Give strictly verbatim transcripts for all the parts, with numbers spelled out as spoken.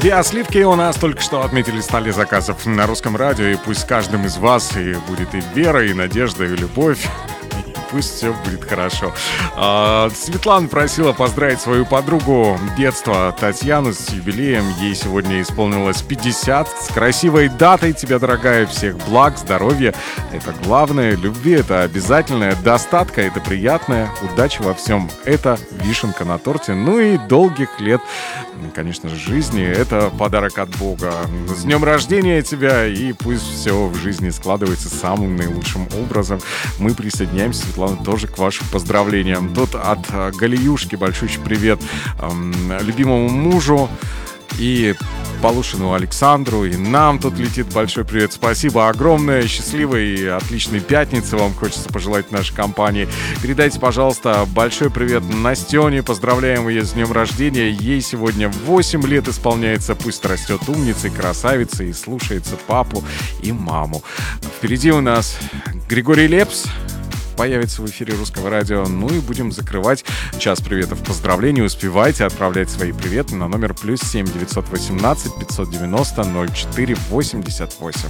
Две сливки у нас только что отметили в столе заказов на Русском радио. И пусть с каждым из вас и будет и вера, и надежда, и любовь. Пусть все будет хорошо. А, Светлана просила поздравить свою подругу детства Татьяну с юбилеем. Ей сегодня исполнилось пятьдесят. С красивой датой тебя, дорогая. Всех благ, здоровья. Это главное. Любви — это обязательное. Достатка — это приятное. Удачи во всем — это вишенка на торте. Ну и долгих лет, конечно же, жизни. Это подарок от Бога. С днем рождения тебя. И пусть все в жизни складывается самым наилучшим образом. Мы присоединяемся, Светлана, тоже к вашим поздравлениям. Тут от Галиюшки большущий привет эм, любимому мужу и Полушину Александру. И нам тут летит большой привет. Спасибо огромное. Счастливой и отличной пятницы вам хочется пожелать нашей компании. Передайте, пожалуйста, большой привет Настене. Поздравляем ее с днем рождения. Ей сегодня восемь лет исполняется. Пусть растет умницей, красавицей и слушается папу и маму. Впереди у нас Григорий Лепс появится в эфире Русского радио. Ну и будем закрывать час приветов, поздравлений. Успевайте отправлять свои приветы на номер плюс семь девятьсот восемнадцать пятьсот девяносто ноль четыре восемьдесят восемь.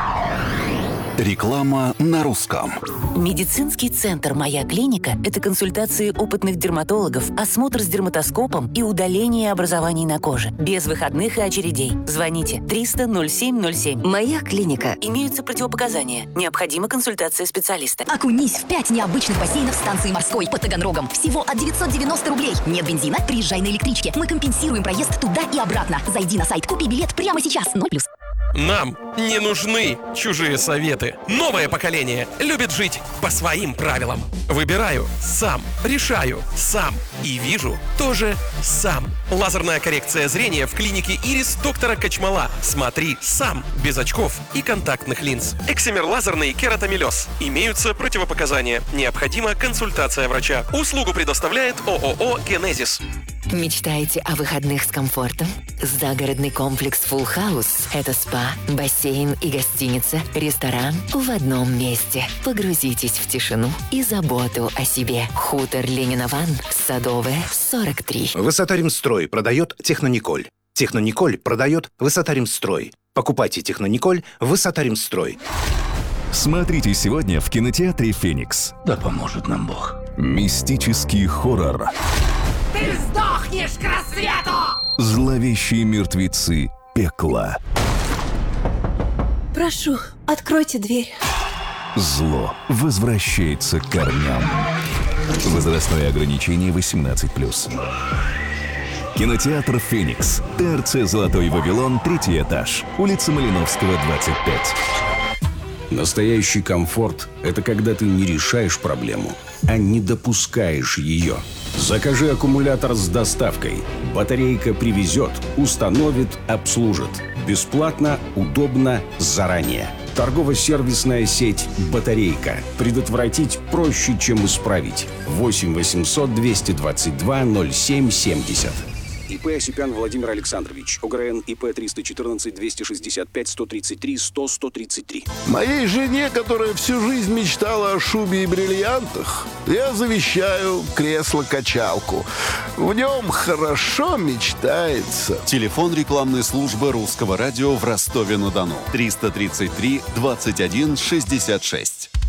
Реклама на русском. Медицинский центр «Моя клиника» — это консультации опытных дерматологов, осмотр с дерматоскопом и удаление образований на коже. Без выходных и очередей. Звоните триста ноль семь ноль семь. «Моя клиника». Имеются противопоказания. Необходима консультация специалиста. Окунись в пять необычных бассейнов станции морской под Таганрогом. Всего от девятьсот девяносто рублей. Нет бензина? Приезжай на электричке. Мы компенсируем проезд туда и обратно. Зайди на сайт, купи билет прямо сейчас. ноль плюс. Нам не нужны чужие советы. Новое поколение любит жить по своим правилам. Выбираю сам, решаю сам и вижу тоже сам. Лазерная коррекция зрения в клинике Ирис доктора Качмала. Смотри сам, без очков и контактных линз. Эксимер лазерный кератомелез. Имеются противопоказания. Необходима консультация врача. Услугу предоставляет ООО «Генезис». Мечтаете о выходных с комфортом? Загородный комплекс Full House – это спа, бассейн и гостиница, ресторан в одном месте. Погрузитесь в тишину и заботу о себе. Хутор Ленина-Ван, Садовая, сорок три. Высота-Ремстрой продает Технониколь. Технониколь продает Высота-Ремстрой. Покупайте Технониколь Высота-Ремстрой. Смотрите сегодня в кинотеатре «Феникс». Да поможет нам Бог. Мистический хоррор. Ты сдохнешь к рассвету! Зловещие мертвецы пекла. Прошу, откройте дверь. Зло возвращается к корням. Возрастное ограничение восемнадцать плюс. Кинотеатр «Феникс». ТРЦ «Золотой Вавилон», третий этаж. Улица Малиновского, двадцать пять. Настоящий комфорт – это когда ты не решаешь проблему, а не допускаешь ее. Закажи аккумулятор с доставкой. Батарейка привезет, установит, обслужит. Бесплатно, удобно, заранее. Торгово-сервисная сеть «Батарейка». Предотвратить проще, чем исправить. восемь восемьсот двести двадцать два ноль семь семьдесят. ИП Осипян Владимир Александрович. ОГРН ИП триста четырнадцать двести шестьдесят пять сто тридцать три сто сто тридцать три. Моей жене, которая всю жизнь мечтала о шубе и бриллиантах, я завещаю кресло-качалку. В нем хорошо мечтается. Телефон рекламной службы Русского радио в Ростове-на-Дону. триста тридцать три двадцать один шестьдесят шесть.